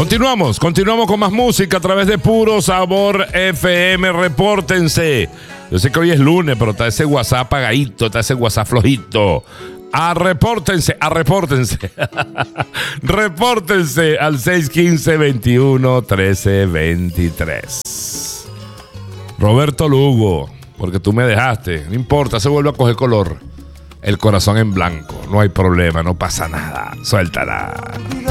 Continuamos con más música a través de Puro Sabor FM. Repórtense. Yo sé que hoy es lunes, pero está ese WhatsApp apagadito, está ese WhatsApp flojito. Repórtense. Repórtense al 615-21-13-23. Roberto Lugo, porque tú me dejaste. No importa, se vuelve a coger color. El corazón en blanco. No hay problema, no pasa nada. Suéltala.